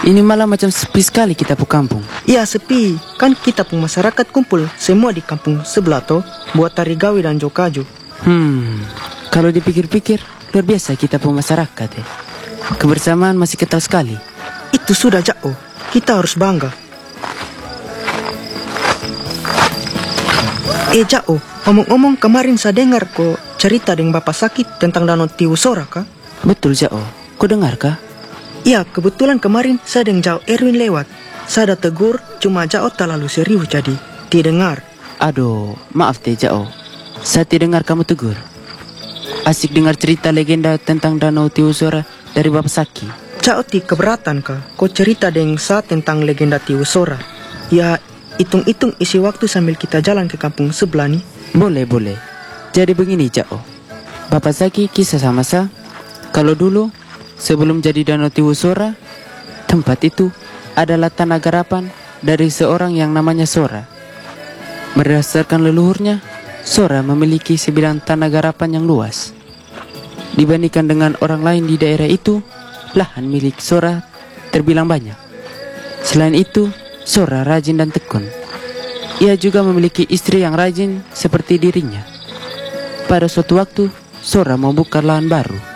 Ini malah macam sepi sekali kita pu kampung. Iya sepi, kan kita pun masyarakat kumpul semua di kampung sebelah toh, buat tari gawe dan jokaju. Kalau dipikir-pikir, luar biasa kita pu masyarakat ya. Kebersamaan masih kental sekali. Itu sudah jauh, kita harus bangga. Jauh, ngomong-ngomong kemarin saya dengar kok cerita dengan Bapak Sakit tentang Danau Tiwusora kah? Betul Jao, kau dengar kah? Iya, kebetulan kemarin saya dengan Jao Erwin lewat. Saya ada tegur, cuma Jao terlalu serius jadi tidak dengar. Aduh, maaf teh Jao. Saya tidak dengar kamu tegur. Asik dengar cerita legenda tentang Danau Tiwusora dari Bapak Saki. Jao ti keberatan kah? Kau cerita dengan saya tentang legenda Tiwusora. Ya, hitung-hitung isi waktu sambil kita jalan ke kampung sebelah nih. Boleh. Jadi begini Jao. Bapak Saki kisah sama saya. Kalau dulu sebelum jadi Danau Tiwusora, tempat itu adalah tanah garapan dari seorang yang namanya Sora. Berdasarkan leluhurnya, Sora memiliki sebidang tanah garapan yang luas. Dibandingkan dengan orang lain di daerah itu, lahan milik Sora terbilang banyak. Selain itu, Sora rajin dan tekun. Ia juga memiliki istri yang rajin seperti dirinya. Pada suatu waktu, Sora membuka lahan baru.